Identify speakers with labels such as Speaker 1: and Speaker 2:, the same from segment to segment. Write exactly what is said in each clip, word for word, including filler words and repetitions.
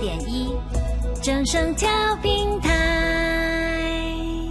Speaker 1: 点一，正声调频台。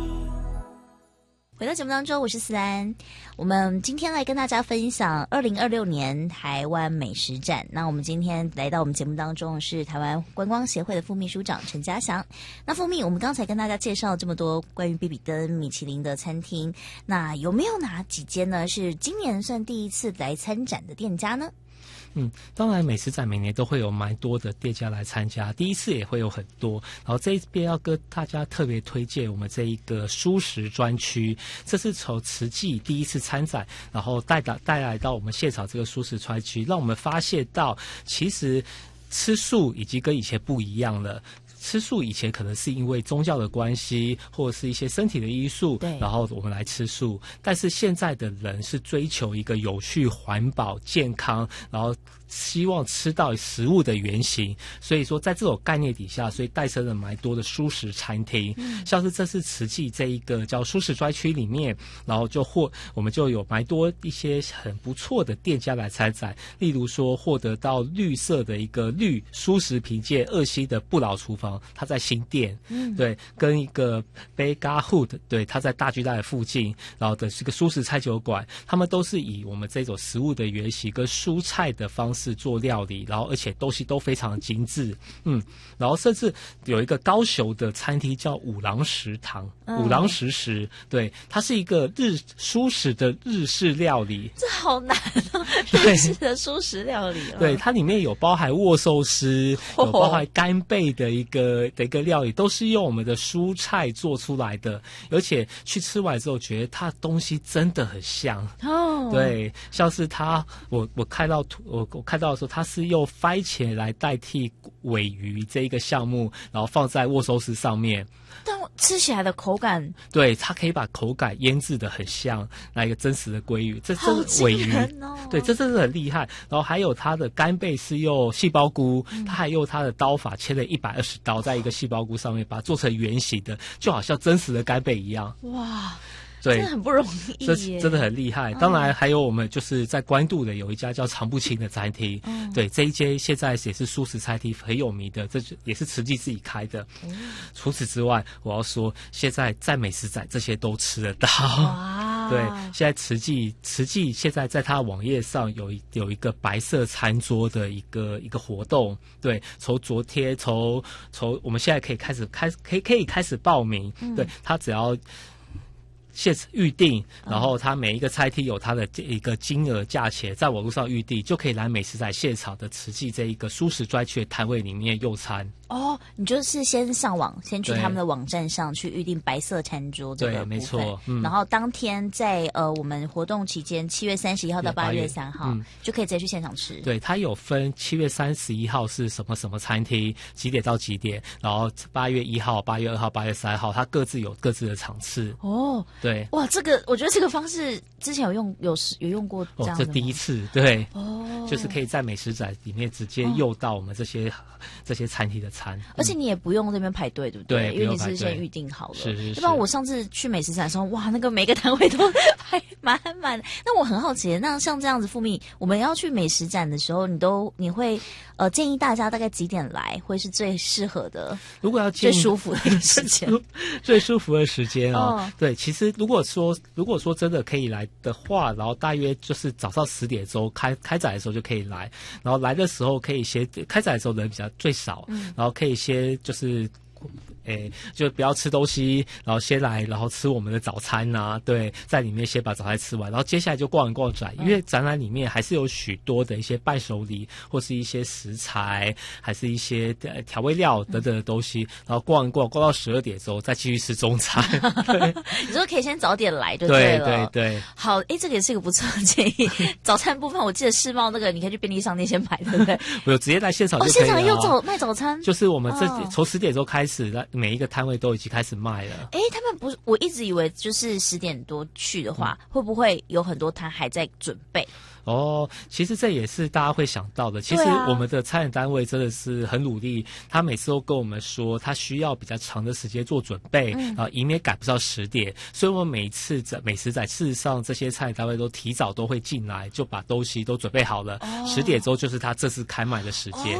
Speaker 1: 回到节目当中，我是思安。我们今天来跟大家分享二零二六年台湾美食展。那我们今天来到我们节目当中是台湾观光协会的副秘书长陈家祥。那副秘，我们刚才跟大家介绍这么多关于比比登、米其林的餐厅，那有没有哪几间呢是今年算第一次来参展的店家呢？
Speaker 2: 嗯，当然美食展每年都会有蛮多的店家来参加，第一次也会有很多。然后这一边要跟大家特别推荐我们这一个蔬食专区，这是从慈济第一次参展，然后带到带来到我们现场这个蔬食专区，让我们发现到其实吃素已经跟以前不一样了。吃素以前可能是因为宗教的关系，或者是一些身体的因素，然后我们来吃素。但是现在的人是追求一个有序、环保、健康，然后希望吃到食物的原型。所以说，在这种概念底下，所以诞生了蛮多的蔬食餐厅。嗯、像是这次慈济这一个叫蔬食专区里面，然后就获我们就有蛮多一些很不错的店家来参展，例如说获得到绿色的一个绿蔬食评鉴二星的不老厨房。他在新店，嗯，对，跟一个 Bega Hood， 对，他在大巨蛋的附近，然后的是个蔬食餐酒馆，他们都是以我们这种食物的原型跟蔬菜的方式做料理，然后而且东西都非常精致，嗯，然后甚至有一个高雄的餐厅叫五郎食堂，嗯、五郎食食，对，它是一个日蔬食的日式料理，
Speaker 1: 这好难哦，日式的蔬食料理，
Speaker 2: 对，它里面有包含握寿司，有包含干贝的一个。的一个料理都是用我们的蔬菜做出来的，而且去吃完之后觉得它的东西真的很香哦。对，像是它，我我看到我我看到的时候，它是用番茄来代替鲔鱼这一个项目，然后放在握寿司上面。
Speaker 1: 但吃起来的口感，
Speaker 2: 对，它可以把口感腌制的很像那一个真实的鲑鱼，这真鲔鱼哦，对，这真的很厉害。然后还有它的干贝是用细胞菇，嗯、它还用它的刀法切了一百二十刀，在一个细胞菇上面把它做成圆形的，就好像真实的干贝一样。哇！对，
Speaker 1: 真的很不容易耶，
Speaker 2: 这真的很厉害。当然还有我们就是在关渡的有一家叫常不清的餐厅，嗯、对，这一间现在也是蔬食餐厅很有名的，这也是慈济自己开的。嗯、除此之外，我要说现在在美食展这些都吃得到。哇！对，现在慈济慈济现在在它网页上有有一个白色餐桌的一个一个活动，对，从昨天从从我们现在可以开始开可以可以开始报名，嗯、对，他只要。现预定，然后他每一个餐厅有他的一个金额价钱，在网络上预定就可以来美食展现场的慈济这一个蔬食专区的摊位里面用餐。
Speaker 1: 哦，你就是先上网，先去他们的网站上去预定白色餐桌这个部分，
Speaker 2: 对，没错。嗯、
Speaker 1: 然后当天在呃我们活动期间，七月三十一号到八月三号，嗯、就可以直接去现场吃。
Speaker 2: 对，它有分七月三十一号是什么什么餐厅，几点到几点，然后八月一号、八月二号、八月三号，它各自有各自的场次。哦。对，
Speaker 1: 哇，这个我觉得这个方式之前有用有有用过这样的吗？
Speaker 2: 哦，这第一次，对，哦，就是可以在美食展里面直接用到我们这些、哦、这些餐厅的餐，
Speaker 1: 而且你也不用这边排队，对不对？
Speaker 2: 对，
Speaker 1: 因为你是先预定好了。
Speaker 2: 是是是。
Speaker 1: 要不然我上次去美食展的时候，哇，那个每个摊位都排满满的。那我很好奇，那像这样子，副秘，我们要去美食展的时候，你都你会呃建议大家大概几点来，会是最适合的？
Speaker 2: 如果要
Speaker 1: 最舒服的一个时间，
Speaker 2: 最舒服的时间哦。
Speaker 1: 哦
Speaker 2: 对，其实如果说如果说真的可以来的话，然后大约就是早上十点钟开开展的时候就可以来，然后来的时候可以先开展的时候人比较最少，嗯、然后可以先就是。诶，就不要吃东西，然后先来，然后吃我们的早餐啊，对，在里面先把早餐吃完，然后接下来就逛一逛展，因为展览里面还是有许多的一些伴手礼或是一些食材，还是一些呃调味料等等的东西，然后逛一逛，逛到十二点之后再继续吃中餐。对，
Speaker 1: 你说可以先早点来就对了。
Speaker 2: 对对对。
Speaker 1: 好，诶，这个也是一个不错的建议。早餐部分，我记得世贸那个，你可以去便利商店先买，对不对？
Speaker 2: 我有直接在现场就可以了。
Speaker 1: 哦，现场也有早卖早餐，
Speaker 2: 就是我们这从十点钟开始，每一个摊位都已经开始卖了。
Speaker 1: 哎，他们不是，我一直以为就是十点多去的话，嗯、会不会有很多摊还在准备？
Speaker 2: 哦，其实这也是大家会想到的。其实我们的餐饮单位真的是很努力，他每次都跟我们说，他需要比较长的时间做准备，嗯、然后以免赶不上十点。所以我们每一次在美食展，事实上这些餐饮单位都提早都会进来，就把东西都准备好了。十、哦、点钟就是他这次开卖的时间。
Speaker 1: 哦，原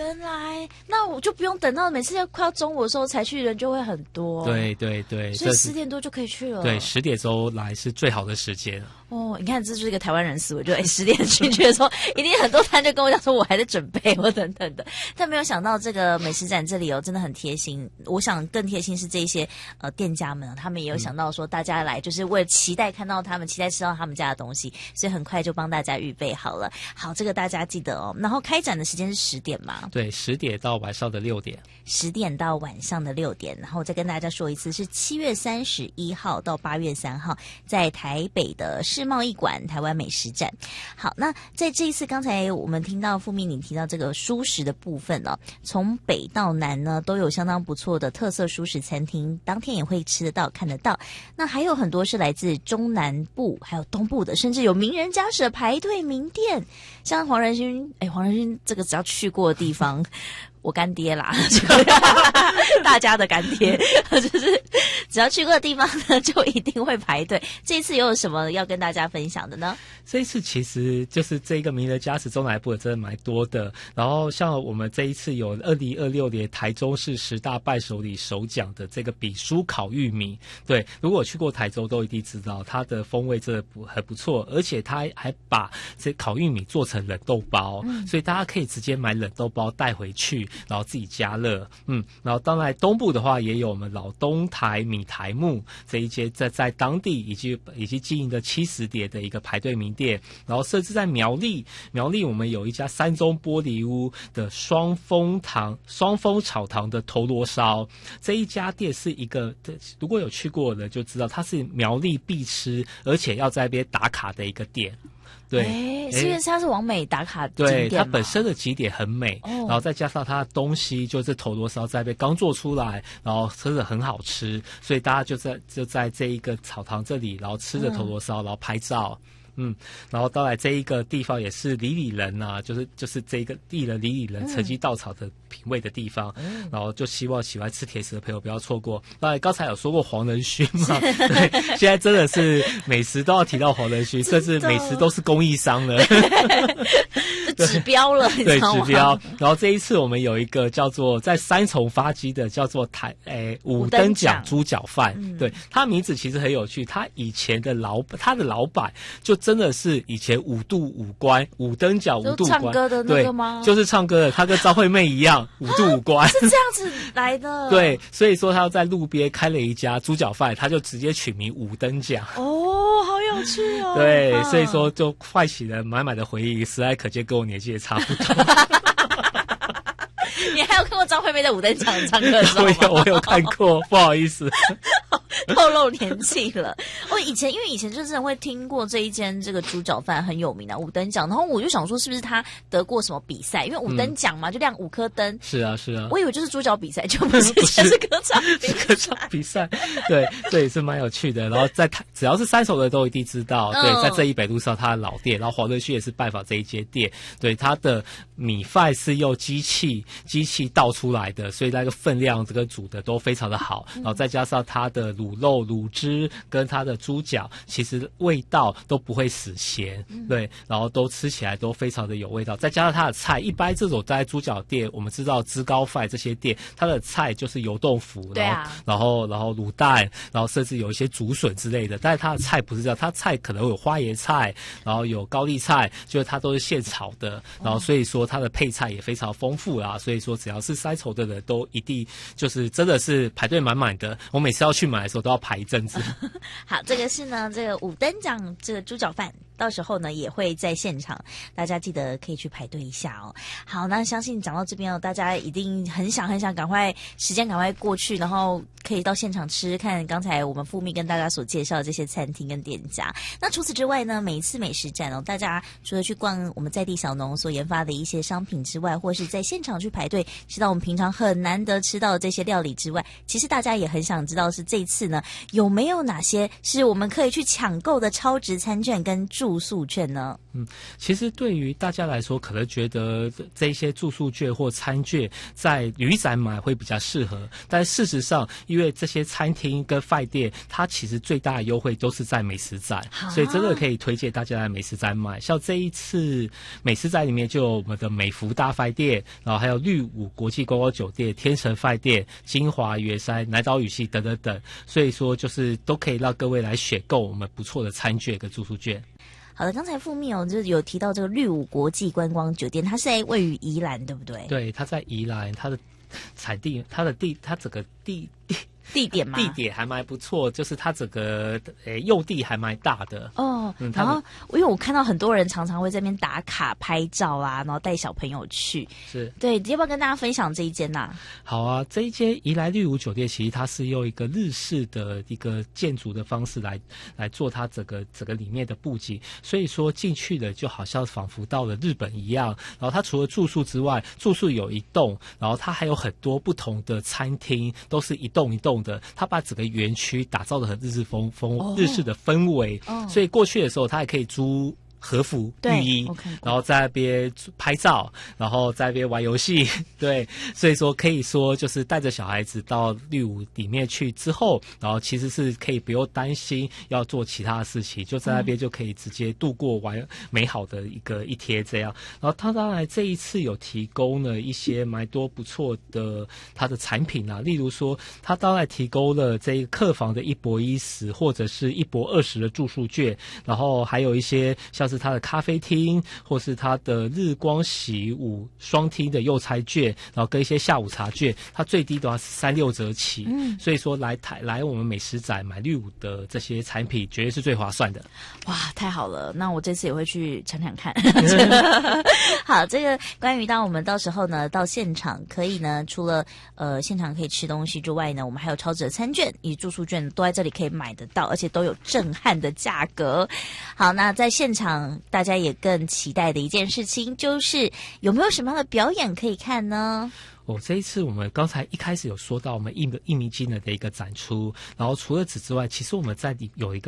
Speaker 1: 原来那我就不用等到每次要快要中午的时候才去，人就会很多。
Speaker 2: 对对对，
Speaker 1: 所以十点多就可以去了。
Speaker 2: 对，十点钟来是最好的时间。
Speaker 1: 哦，你看，这就是一个台湾人思维，就哎十点进去的时候，一定很多摊就跟我讲说，我还在准备或等等的。但没有想到这个美食展这里哦，真的很贴心。我想更贴心是这些呃店家们，他们也有想到说，大家来就是为了期待看到他们，期待吃到他们家的东西，所以很快就帮大家预备好了。好，这个大家记得哦。然后开展的时间是十点嘛？
Speaker 2: 对，十点到晚上的六点。
Speaker 1: 十点到晚上的六点，然后再跟大家说一次，是七月三十一号到八月三号，在台北的世贸易馆台湾美食展。好，那在这一次，刚才我们听到傅秘你提到这个蔬食的部分哦，从北到南呢都有相当不错的特色蔬食餐厅，当天也会吃得到看得到。那还有很多是来自中南部还有东部的，甚至有名人家史的排队名店，像黄仁勋，哎，黄仁勋这个只要去过的地方。我干爹啦，大家的干爹，就是只要去过的地方呢，就一定会排队。这一次又有什么要跟大家分享的呢？
Speaker 2: 这一次其实就是这个名人家史中南部的真的蛮多的。然后像我们这一次有二零二六年台中市十大伴手礼首奖的这个比酥烤玉米，对，如果去过台州都一定知道它的风味真的不很不错，而且它还把这烤玉米做成冷冻包，嗯、所以大家可以直接买冷冻包带回去。然后自己加热，嗯，然后当然东部的话也有我们老东台米台木这一间在在当地以及以及经营的七十碟的一个排队名店，然后甚至在苗栗，苗栗我们有一家山中玻璃屋的双峰堂双峰炒糖的头螺烧，这一家店是一个如果有去过的就知道它是苗栗必吃，而且要在那边打卡的一个店。对，
Speaker 1: 欸、是因为它是网美打卡景
Speaker 2: 对，
Speaker 1: 点
Speaker 2: 它本身的景点很美，哦、然后再加上它的东西，就是头螺烧在被刚做出来，然后真的很好吃，所以大家就在就在这一个草堂这里，然后吃着头螺烧，然后拍照。嗯，然后当然这一个地方也是里里人啊，就是就是这一个艺人里里人曾经稻草的品味的地方，嗯、然后就希望喜欢吃甜食的朋友不要错过。当然刚才有说过黄仁勋嘛，对，现在真的是美食都要提到黄仁勋，甚至美食都是公益商了，
Speaker 1: 指标了，
Speaker 2: 对指标。然后这一次我们有一个叫做在三重发迹的叫做台诶五灯奖猪脚饭，嗯、对，他名字其实很有趣，他以前的老他的老板就真的是以前五度五关五灯奖五度五关
Speaker 1: 唱歌的那个吗？
Speaker 2: 对，就是唱歌的，他跟张惠妹一样五度五关
Speaker 1: 是这样子来的。
Speaker 2: 对，所以说他在路边开了一家猪脚饭，他就直接取名五灯奖。
Speaker 1: 哦，好有趣哦。
Speaker 2: 对，嗯、所以说就唤起了满满的回忆，实在可见跟我年纪也差不多。
Speaker 1: 你还有看过张惠妹在五灯奖唱歌的时候吗？
Speaker 2: 我有，我有看过，不好意思。
Speaker 1: 透露年纪了。我以前因为以前就真的会听过这一间这个猪脚饭很有名的五灯奖，然后我就想说是不是他得过什么比赛？因为五灯奖嘛，嗯、就亮五颗灯。
Speaker 2: 是啊，是啊。
Speaker 1: 我以为就是猪脚比赛，就不是，不是是歌唱比赛。
Speaker 2: 歌唱比赛，对，这也是蛮有趣的。然后在只要是三手的都一定知道，对，在这一北路上它的老店，然后黄仁勋也是拜访这一间店，对，它的米饭是用机器机器倒出来的，所以那个分量这个煮的都非常的好，然后再加上它的卤肉、卤汁跟它的猪脚，其实味道都不会死咸，对，然后都吃起来都非常的有味道。再加上它的菜，一般这种在猪脚店，我们知道芝高饭这些店，它的菜就是油豆腐，
Speaker 1: 对啊，
Speaker 2: 然后然后卤蛋，然后甚至有一些竹笋之类的。但是它的菜不是这样，它菜可能有花椰菜，然后有高丽菜，就是它都是现炒的，然后所以说它的配菜也非常丰富啦。所以说只要是三重的人都一定就是真的是排队满满的。我每次要去买的时候都要排一阵子。
Speaker 1: 好，这个是呢，这个五灯奖这个猪脚饭。到时候呢也会在现场，大家记得可以去排队一下哦。好，那相信讲到这边哦，大家一定很想很想赶快时间赶快过去，然后可以到现场吃看刚才我们副秘跟大家所介绍的这些餐厅跟店家。那除此之外呢，每一次美食展哦，大家除了去逛我们在地小农所研发的一些商品之外，或是在现场去排队吃到我们平常很难得吃到的这些料理之外，其实大家也很想知道是这一次呢有没有哪些是我们可以去抢购的超值餐券跟助住宿券呢？
Speaker 2: 嗯，其实对于大家来说，可能觉得这一些住宿券或餐券在旅展买会比较适合，但事实上，因为这些餐厅跟饭店，它其实最大的优惠都是在美食展，所以真的可以推荐大家来美食展买。像这一次美食展里面就有我们的美福大饭店，然后还有绿舞国际观光酒店、天成饭店、金华圆山、南岛语系等等等，所以说就是都可以让各位来选购我们不错的餐券跟住宿券。
Speaker 1: 好的，刚才副秘哦，就是有提到这个绿舞国际观光酒店，它是在位于宜兰，对不对？
Speaker 2: 对，它在宜兰，它的产地，它的地，它整个地地。
Speaker 1: 地点吗？
Speaker 2: 地点还蛮不错，就是它整个诶用地还蛮大的
Speaker 1: 哦。嗯、然后因为我看到很多人常常会在那边打卡拍照啊，然后带小朋友去。
Speaker 2: 是，
Speaker 1: 对，要不要跟大家分享这一间呐、啊？
Speaker 2: 好啊，这一间宜兰绿舞酒店，其实它是用一个日式的一个建筑的方式来来做它整个整个里面的布景，所以说进去的就好像仿佛到了日本一样。然后它除了住宿之外，住宿有一栋，然后它还有很多不同的餐厅，都是一栋一栋的，他把整个园区打造的很日式风风、oh. 日式的氛围， oh. 所以过去的时候他还可以租和服浴衣，然后在那边拍照，然后在那边玩游戏，对，所以说可以说就是带着小孩子到绿舞里面去之后，然后其实是可以不用担心要做其他的事情，就在那边就可以直接度过完美好的一个一天这样。然后他当然这一次有提供了一些蛮多不错的他的产品啊，例如说他当然提供了这个客房的一博一十或者是一博二十的住宿券，然后还有一些像是是它的咖啡厅，或是它的日光洗舞双厅的用餐券，然后跟一些下午茶券，它最低都要三六折起。嗯，所以说来台来我们美食展买绿舞的这些产品，绝对是最划算的。
Speaker 1: 哇，太好了！那我这次也会去尝尝看。好，这个关于到我们到时候呢，到现场可以呢，除了呃现场可以吃东西之外呢，我们还有超值的餐券以及住宿券都在这里可以买得到，而且都有震撼的价格。好，那在现场。大家也更期待的一件事情就是有没有什么样的表演可以看呢？
Speaker 2: 哦，这一次我们刚才一开始有说到我们印印尼金的的一个展出，然后除了此之外，其实我们在有一个